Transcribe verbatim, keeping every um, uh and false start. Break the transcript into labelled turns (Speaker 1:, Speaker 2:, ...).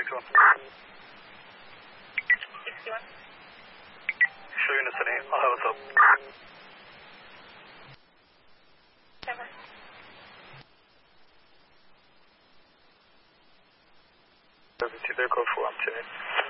Speaker 1: sixty-one.
Speaker 2: sixty-one.
Speaker 1: Show units heading. I'll have us up.
Speaker 2: Seven.
Speaker 1: seventy, they're code four, I'm today.